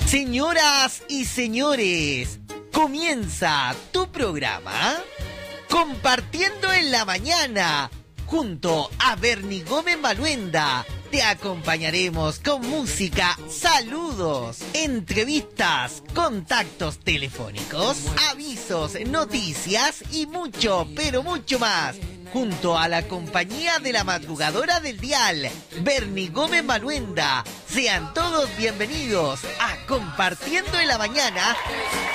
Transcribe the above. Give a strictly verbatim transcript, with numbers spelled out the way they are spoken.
Señoras y señores, comienza tu programa Compartiendo en la Mañana junto a Bernie Gómez Maluenda. Te acompañaremos con música, saludos, entrevistas, contactos telefónicos, avisos, noticias y mucho, pero mucho más. Junto a la compañía de la madrugadora del dial, Bernie Gómez Maluenda. Sean todos bienvenidos a Compartiendo en la Mañana